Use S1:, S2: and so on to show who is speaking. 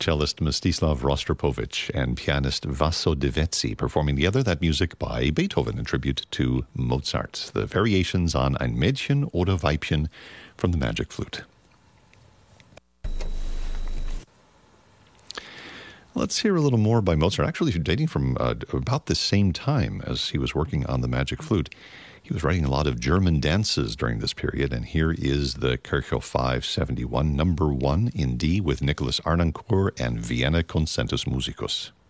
S1: cellist Mstislav Rostropovich and pianist Vaso Devetsi performing together that music by Beethoven in tribute to Mozart. The variations on Ein Mädchen oder Weibchen from the Magic Flute. Let's hear a little more by Mozart, actually dating from about the same time as he was working on the Magic Flute. He was writing a lot of German dances during this period, and here is the Kirchhoff 571, number 1 in D with Nicholas Arnoncourt and Vienna Concertus Musicus.